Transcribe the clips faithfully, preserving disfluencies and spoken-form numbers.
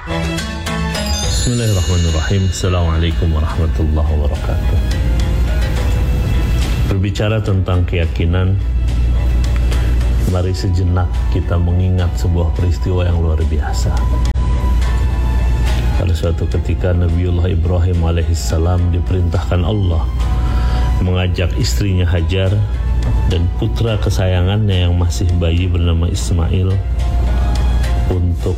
Bismillahirrahmanirrahim. Assalamualaikum warahmatullahi wabarakatuh. Berbicara tentang keyakinan, mari sejenak kita mengingat sebuah peristiwa yang luar biasa. Pada suatu ketika Nabiullah Ibrahim alaihissalam diperintahkan Allah mengajak istrinya Hajar dan putra kesayangannya yang masih bayi bernama Ismail untuk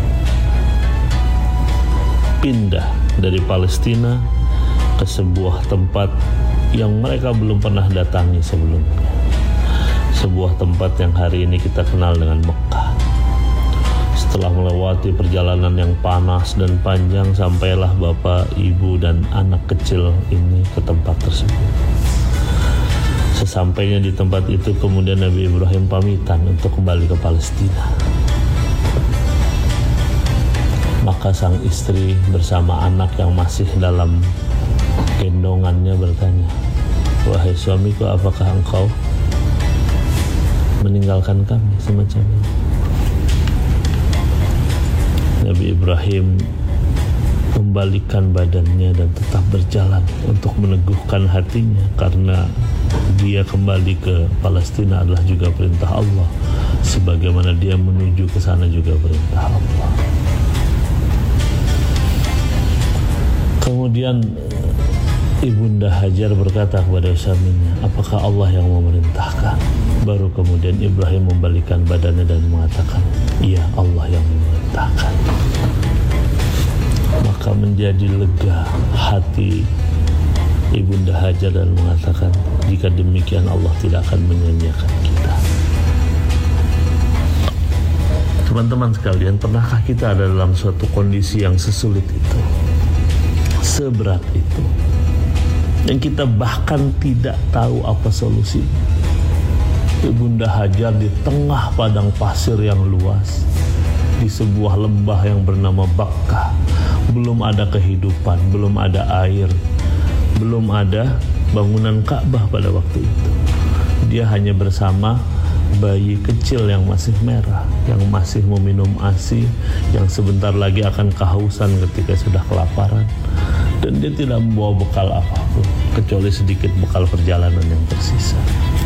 pindah dari Palestina ke sebuah tempat yang mereka belum pernah datangi sebelumnya. Sebuah tempat yang hari ini kita kenal dengan Mekah. Setelah melewati perjalanan yang panas dan panjang, sampailah bapak, ibu, dan anak kecil ini ke tempat tersebut. Sesampainya di tempat itu, kemudian Nabi Ibrahim pamitan untuk kembali ke Palestina. Maka sang istri bersama anak yang masih dalam gendongannya bertanya, "Wahai suamiku, apakah engkau meninggalkan kami?" Semacam ini. Nabi Ibrahim membalikan badannya dan tetap berjalan untuk meneguhkan hatinya, karena dia kembali ke Palestina adalah juga perintah Allah, sebagaimana dia menuju ke sana juga perintah Allah. Kemudian Ibunda Hajar berkata kepada suaminya, "Apakah Allah yang memerintahkan?" Baru kemudian Ibrahim membalikan badannya dan mengatakan, "Iya, Allah yang memerintahkan." Maka menjadi lega hati Ibunda Hajar dan mengatakan, "Jika demikian Allah tidak akan menyanyiakan kita." Teman-teman sekalian, pernahkah kita ada dalam suatu kondisi yang sesulit itu, seberat itu, yang kita bahkan tidak tahu apa solusi? Ibunda Hajar di tengah padang pasir yang luas, di sebuah lembah yang bernama Bakkah, belum ada kehidupan, belum ada air, belum ada bangunan Ka'bah pada waktu itu. Dia hanya bersama bayi kecil yang masih merah, yang masih meminum ASI, yang sebentar lagi akan kehausan ketika sudah kelaparan. Dan dia tidak membawa bekal apapun kecuali sedikit bekal perjalanan yang tersisa.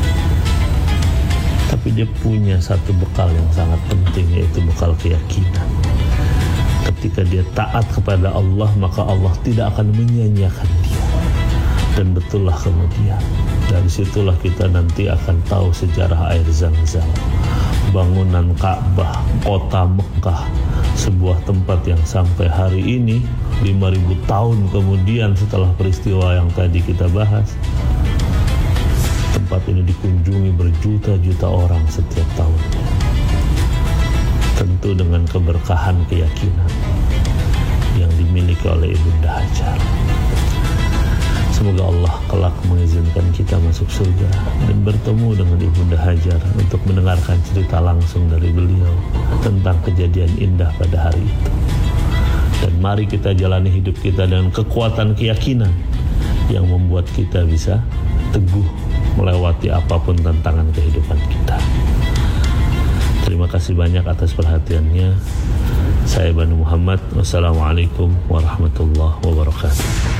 Tapi dia punya satu bekal yang sangat penting, yaitu bekal keyakinan. Ketika dia taat kepada Allah, maka Allah tidak akan menyanyiakan dia. Dan betullah kemudian dari situlah kita nanti akan tahu sejarah air Zam-Zam, bangunan Ka'bah, kota Mekah, sebuah tempat yang sampai hari ini lima ribu tahun kemudian setelah peristiwa yang tadi kita bahas, tempat ini dikunjungi berjuta-juta orang setiap tahunnya. Tentu dengan keberkahan keyakinan yang dimiliki oleh Ibunda Hajar. Semoga Allah kelak mengizinkan kita masuk surga dan bertemu dengan Ibunda Hajar untuk mendengarkan cerita langsung dari beliau tentang kejadian indah pada hari itu. Dan mari kita jalani hidup kita dengan kekuatan keyakinan yang membuat kita bisa teguh melewati apapun tantangan kehidupan kita. Terima kasih banyak atas perhatiannya. Saya Banu Muhammad. Wassalamualaikum warahmatullahi wabarakatuh.